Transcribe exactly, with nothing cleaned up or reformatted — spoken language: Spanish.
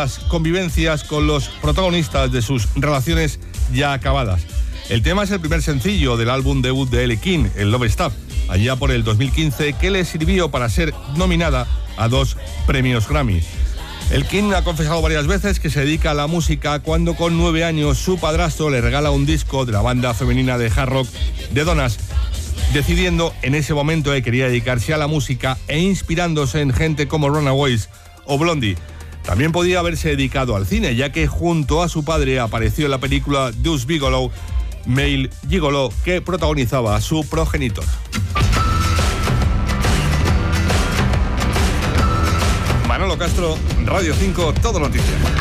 las convivencias con los protagonistas de sus relaciones ya acabadas. El tema es el primer sencillo del álbum debut de Elle King, el Love Stuff, allá por el dos mil quince, que le sirvió para ser nominada a dos premios Grammy. Elle King ha confesado varias veces que se dedica a la música cuando con nueve años su padrastro le regala un disco de la banda femenina de hard rock The Donnas, decidiendo en ese momento que quería dedicarse a la música e inspirándose en gente como Runaways o Blondie. También podía haberse dedicado al cine, ya que junto a su padre apareció en la película Deuce Bigalow, Male Gigolo, que protagonizaba a su progenitor. Manolo Castro, Radio cinco, Todo Noticias.